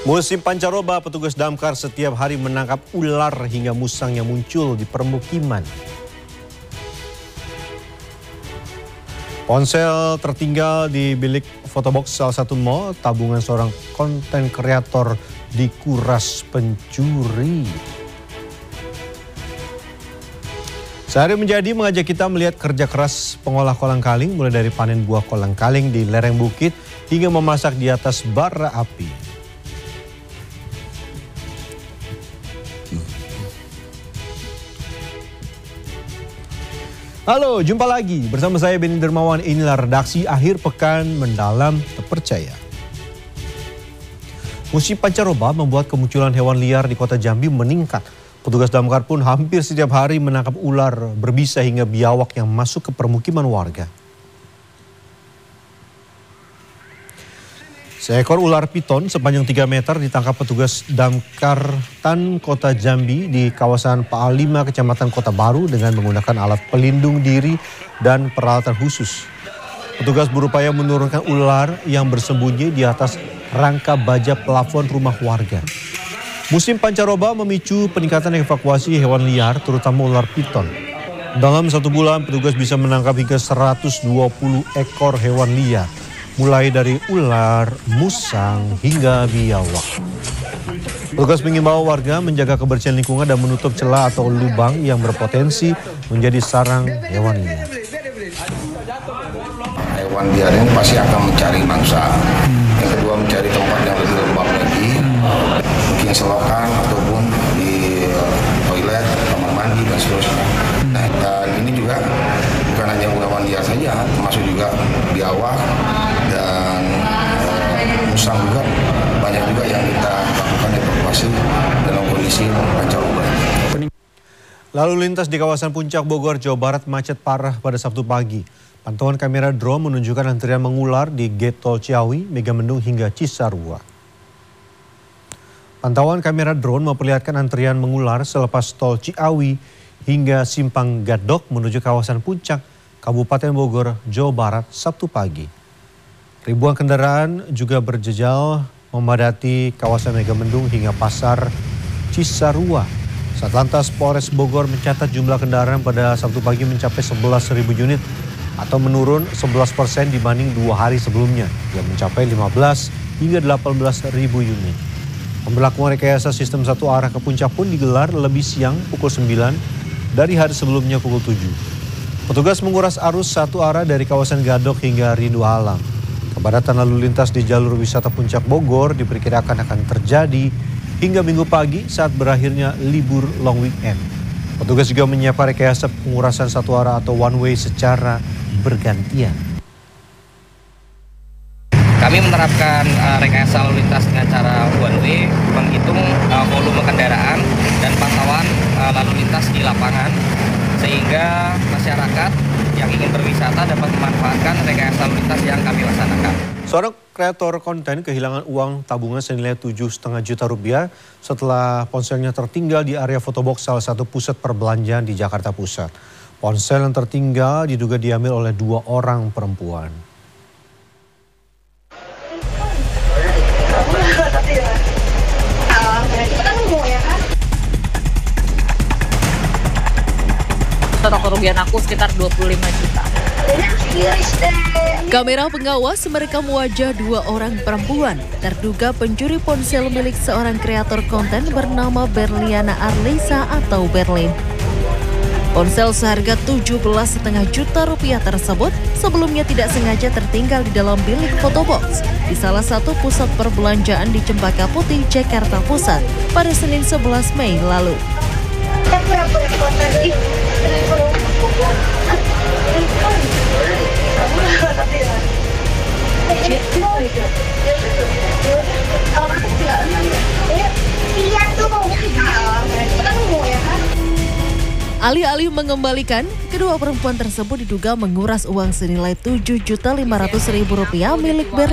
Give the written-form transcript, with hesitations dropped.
Musim pancaroba, petugas damkar setiap hari menangkap ular hingga musang yang muncul di permukiman. Ponsel tertinggal di bilik fotobox salah satu mall, tabungan seorang konten kreator dikuras pencuri. Sehari menjadi mengajak kita melihat kerja keras pengolah kolang-kaling, mulai dari panen buah kolang-kaling di lereng bukit hingga memasak di atas bara api. Halo, jumpa lagi bersama saya Benny Dermawan. Inilah redaksi akhir pekan mendalam terpercaya. Musim pancaroba membuat kemunculan hewan liar di kota Jambi meningkat. Petugas damkar pun hampir setiap hari menangkap ular berbisa hingga biawak yang masuk ke permukiman warga. Seekor ular piton sepanjang 3 meter ditangkap petugas damkar Tan Kota Jambi di kawasan PA5 Kecamatan Kota Baru dengan menggunakan alat pelindung diri dan peralatan khusus. Petugas berupaya menurunkan ular yang bersembunyi di atas rangka baja plafon rumah warga. Musim pancaroba memicu peningkatan evakuasi hewan liar, terutama ular piton. Dalam 1 bulan, petugas bisa menangkap hingga 120 ekor hewan liar, mulai dari ular, musang, hingga biawak. Petugas mengimbau warga menjaga kebersihan lingkungan dan menutup celah atau lubang yang berpotensi menjadi sarang hewan liar. Hewan liar ini pasti akan mencari mangsa. Yang kedua, mencari tempat yang lebih lembab lagi, mungkin selokan ataupun di toilet, kamar mandi dan seterusnya. Nah, dan ini juga bukan hanya hewan liar saja, termasuk juga biawak dan musang juga, banyak juga yang kita lakukan evakuasi dalam kondisi pancaroba. Lalu lintas di kawasan Puncak Bogor, Jawa Barat macet parah pada Sabtu pagi. Pantauan kamera drone menunjukkan antrian mengular di Gate Tol Ciawi, Megamendung hingga Cisarua. Pantauan kamera drone memperlihatkan antrian mengular selepas Tol Ciawi hingga Simpang Gadok menuju kawasan Puncak, Kabupaten Bogor, Jawa Barat, Sabtu pagi. Ribuan kendaraan juga berjejal memadati kawasan Megamendung hingga Pasar Cisarua. Satlantas Polres Bogor mencatat jumlah kendaraan pada Sabtu pagi mencapai 11.000 unit atau menurun 11% dibanding 2 hari sebelumnya yang mencapai 15 hingga 18.000 unit. Pemberlakuan rekayasa sistem satu arah ke Puncak pun digelar lebih siang pukul 9 dari hari sebelumnya pukul 7. Petugas menguras arus satu arah dari kawasan Gadok hingga Rindu Alam. Kepadatan lalu lintas di jalur wisata Puncak Bogor diperkirakan akan terjadi hingga Minggu pagi saat berakhirnya libur long weekend. Petugas juga menyiapkan rekayasa pengurasan satu arah atau one way secara bergantian. Kami menerapkan rekayasa lalu lintas dengan cara one way, menghitung volume kendaraan dan pantauan lalu lintas di lapangan, sehingga masyarakat yang ingin berwisata dapat memanfaatkan rekayasa lalu lintas yang kami laksanakan. Seorang kreator konten kehilangan uang tabungan senilai 7,5 juta rupiah setelah ponselnya tertinggal di area fotobox salah satu pusat perbelanjaan di Jakarta Pusat. Ponsel yang tertinggal diduga diambil oleh 2 orang perempuan. Total kerugian aku sekitar 25 juta. Kamera pengawas merekam wajah 2 orang perempuan terduga pencuri ponsel milik seorang kreator konten bernama Berliana Arlisa atau Berlin. Ponsel seharga 17,5 juta rupiah tersebut sebelumnya tidak sengaja tertinggal di dalam bilik fotobox di salah satu pusat perbelanjaan di Cempaka Putih, Jakarta Pusat pada Senin 11 Mei lalu. Alih-alih mengembalikan, kedua perempuan tersebut diduga menguras uang senilai Rp7.500.000 milik Berlin.